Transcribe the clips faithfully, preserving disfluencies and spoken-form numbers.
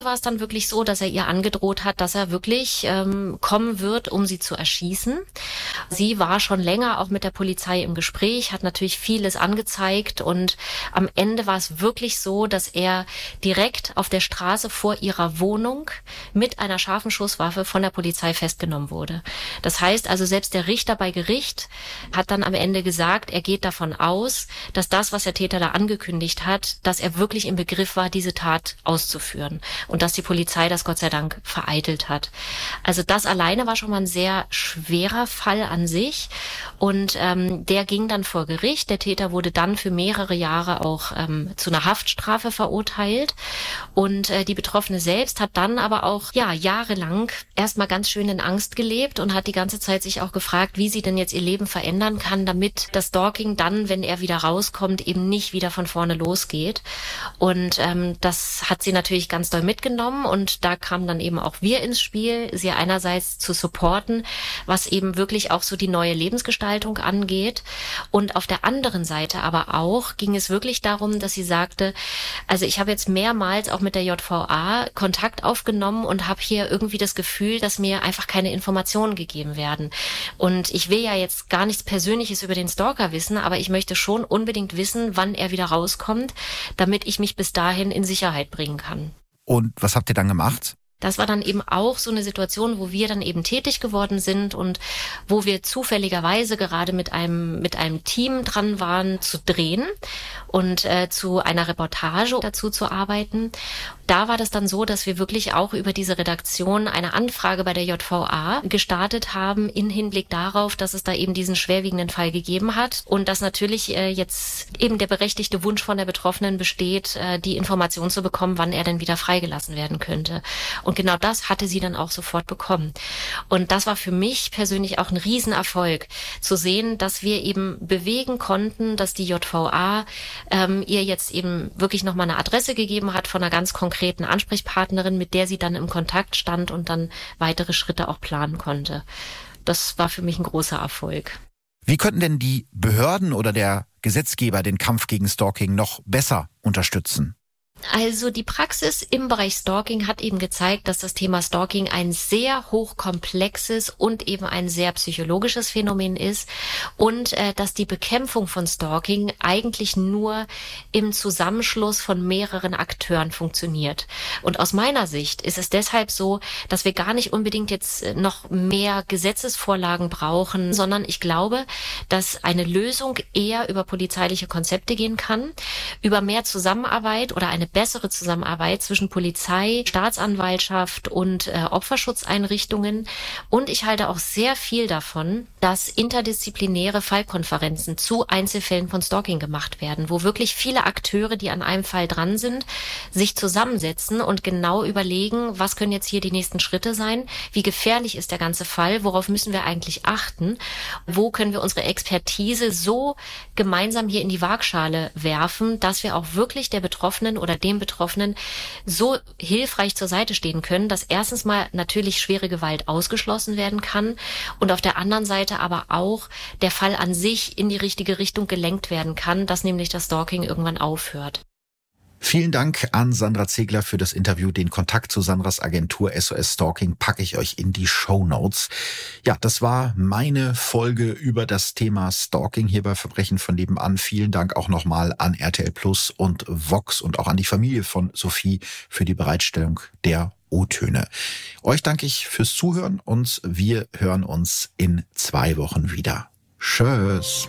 war es dann wirklich so, dass er ihr angedroht hat, dass er wirklich ähm, kommen wird, um sie zu erschießen. Sie war schon länger auch mit der Polizei im Gespräch, hat natürlich vieles angezeigt und am Ende war es wirklich so, dass er direkt auf der Straße vor ihrer Wohnung mit einer scharfen Schusswaffe von der Polizei festgenommen wurde. Das heißt also, selbst der Richter bei Gericht hat dann am Ende gesagt, er geht davon aus, dass das, was der Täter da angekündigt hat, dass er wirklich im Begriff war, diese Tat auszuführen. Und dass die Polizei das Gott sei Dank vereitelt hat. Also das alleine war schon mal ein sehr schwerer Fall an sich. Und ähm, der ging dann vor Gericht. Der Täter wurde dann für mehrere Jahre auch ähm, zu einer Haftstrafe verurteilt. Und äh, die Betroffene selbst hat dann aber auch ja jahrelang erstmal ganz schön in Angst gelebt und hat die ganze Zeit sich auch gefragt, wie sie denn jetzt ihr Leben verändern kann, damit das Stalking dann, wenn er wieder rauskommt, eben nicht wieder von vorne losgeht. Und ähm, das hat sie natürlich ganz doll mitgenommen. genommen und da kamen dann eben auch wir ins Spiel, sie einerseits zu supporten, was eben wirklich auch so die neue Lebensgestaltung angeht und auf der anderen Seite aber auch ging es wirklich darum, dass sie sagte, also ich habe jetzt mehrmals auch mit der J V A Kontakt aufgenommen und habe hier irgendwie das Gefühl, dass mir einfach keine Informationen gegeben werden und ich will ja jetzt gar nichts Persönliches über den Stalker wissen, aber ich möchte schon unbedingt wissen, wann er wieder rauskommt, damit ich mich bis dahin in Sicherheit bringen kann. Und was habt ihr dann gemacht? Das war dann eben auch so eine Situation, wo wir dann eben tätig geworden sind und wo wir zufälligerweise gerade mit einem mit einem Team dran waren zu drehen und äh, zu einer Reportage dazu zu arbeiten. Da war das dann so, dass wir wirklich auch über diese Redaktion eine Anfrage bei der J V A gestartet haben in Hinblick darauf, dass es da eben diesen schwerwiegenden Fall gegeben hat und dass natürlich äh, jetzt eben der berechtigte Wunsch von der Betroffenen besteht, äh, die Information zu bekommen, wann er denn wieder freigelassen werden könnte. Und genau das hatte sie dann auch sofort bekommen. Und das war für mich persönlich auch ein Riesenerfolg, zu sehen, dass wir eben bewegen konnten, dass die J V A ähm, ihr jetzt eben wirklich nochmal eine Adresse gegeben hat von einer ganz konkreten Ansprechpartnerin, mit der sie dann im Kontakt stand und dann weitere Schritte auch planen konnte. Das war für mich ein großer Erfolg. Wie könnten denn die Behörden oder der Gesetzgeber den Kampf gegen Stalking noch besser unterstützen? Also die Praxis im Bereich Stalking hat eben gezeigt, dass das Thema Stalking ein sehr hochkomplexes und eben ein sehr psychologisches Phänomen ist und äh, dass die Bekämpfung von Stalking eigentlich nur im Zusammenschluss von mehreren Akteuren funktioniert. Und aus meiner Sicht ist es deshalb so, dass wir gar nicht unbedingt jetzt noch mehr Gesetzesvorlagen brauchen, sondern ich glaube, dass eine Lösung eher über polizeiliche Konzepte gehen kann, über mehr Zusammenarbeit oder eine bessere Zusammenarbeit zwischen Polizei, Staatsanwaltschaft und äh, Opferschutzeinrichtungen. Und ich halte auch sehr viel davon, dass interdisziplinäre Fallkonferenzen zu Einzelfällen von Stalking gemacht werden, wo wirklich viele Akteure, die an einem Fall dran sind, sich zusammensetzen und genau überlegen, was können jetzt hier die nächsten Schritte sein, wie gefährlich ist der ganze Fall, worauf müssen wir eigentlich achten, wo können wir unsere Expertise so gemeinsam hier in die Waagschale werfen, dass wir auch wirklich der Betroffenen oder dem Betroffenen so hilfreich zur Seite stehen können, dass erstens mal natürlich schwere Gewalt ausgeschlossen werden kann und auf der anderen Seite aber auch der Fall an sich in die richtige Richtung gelenkt werden kann, dass nämlich das Stalking irgendwann aufhört. Vielen Dank an Sandra Zegler für das Interview. Den Kontakt zu Sandras Agentur S O S Stalking packe ich euch in die Shownotes. Ja, das war meine Folge über das Thema Stalking hier bei Verbrechen von nebenan. Vielen Dank auch nochmal an R T L Plus und Vox und auch an die Familie von Sophie für die Bereitstellung der O-Töne. Euch danke ich fürs Zuhören und wir hören uns in zwei Wochen wieder. Tschüss.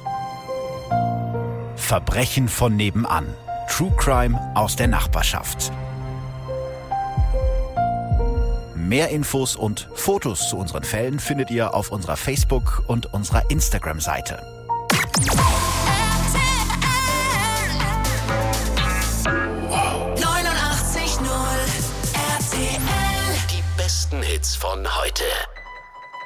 Verbrechen von nebenan. True Crime aus der Nachbarschaft. Mehr Infos und Fotos zu unseren Fällen findet ihr auf unserer Facebook- und unserer Instagram-Seite. neunundachtzig Komma null R T L. Die besten Hits von heute.